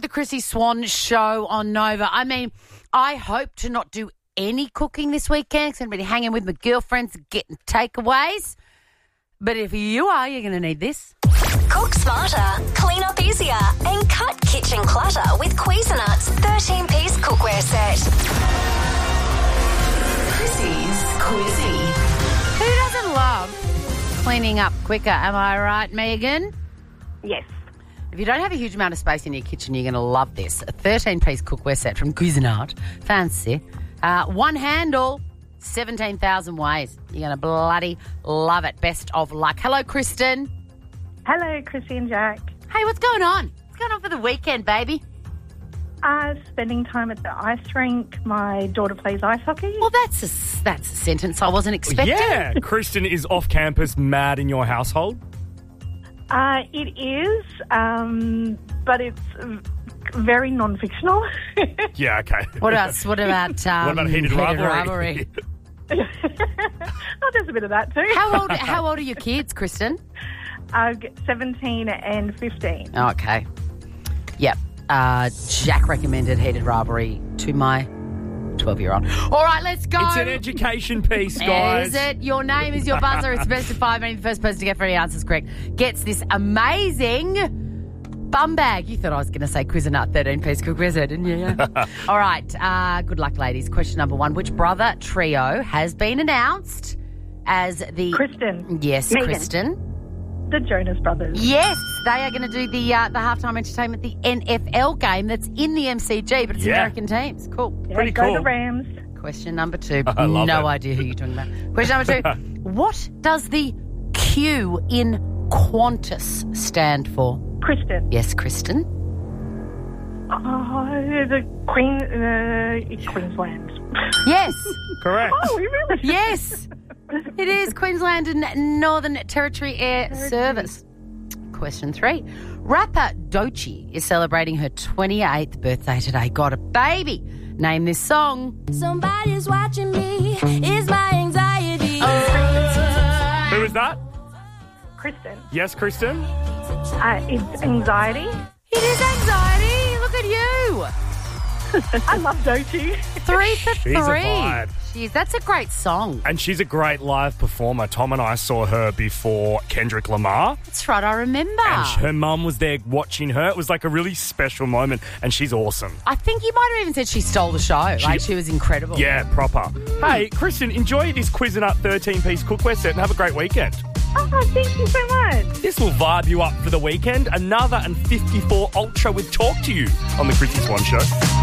the Chrissy Swan Show on Nova. I mean, I hope to not do any cooking this weekend. I'm going to be hanging with my girlfriends, getting takeaways. But if you are, you're going to need this. Cook smarter, clean up easier, and cut kitchen clutter with Cuisinart's 13-piece cookware set. Chrissy's Quizzy. Who doesn't love cleaning up quicker? Am I right, Megan? Yes. If you don't have a huge amount of space in your kitchen, you're going to love this. A 13-piece cookware set from Cuisinart. Fancy. One handle, 17,000 ways. You're going to bloody love it. Best of luck. Hello, Kristen. Hello, Chrissy and Jack. Hey, what's going on? What's going on for the weekend, baby? Spending time at the ice rink. My daughter plays ice hockey. Well, that's a sentence I wasn't expecting. Yeah, Kristen is off campus mad in your household. It is, but it's very non-fictional. Yeah, okay. What about what about heated rivalry? Oh, there's a bit of that too. How old are your kids, Kristen? 17 and 15. Okay. Yep. Jack recommended heated rivalry to my 12-year-old. All right, let's go. It's an education piece, guys. Is it? Your name is your buzzer. It's best of 5. Only the first person to get 3 answers correct gets this amazing bum bag. You thought I was going to say Cuisinart 13-piece cookware set, didn't you? Yeah. All right. Good luck, ladies. Question number 1. Which brother trio has been announced as the... Kristen. Yes, Megan. Kristen. The Jonas Brothers. Yes, they are going to do the halftime entertainment, the NFL game that's in the MCG, but it's American teams. Cool. Yeah, Pretty go cool. the Rams. Question number 2. I love no it. idea who you're talking about. Question number 2. What does the Q in Qantas stand for? Kristen. Yes, Kristen. The Queensland. Yes. Correct. Oh, we really? Yes. It is Queensland and Northern Territory Air Service. Question 3. Rapper Doechii is celebrating her 28th birthday today. Got a baby. Name this song. Somebody's watching me. Is my anxiety. Who is that? Kristen. Yes, Kristen? It's anxiety. It is anxiety. Look at you. I love Doechii. 3 for 3. She's a vibe. Jeez, that's a great song. And she's a great live performer. Tom and I saw her before Kendrick Lamar. That's right, I remember. And her mum was there watching her. It was like a really special moment, and she's awesome. I think you might have even said she stole the show. She was incredible. Yeah, proper. Hey, Kristen, enjoy this Cuisinart 13-piece cookware set and have a great weekend. Oh, thank you so much. This will vibe you up for the weekend. Another and 54 Ultra with Talk to You on the Chrissy Swan Show.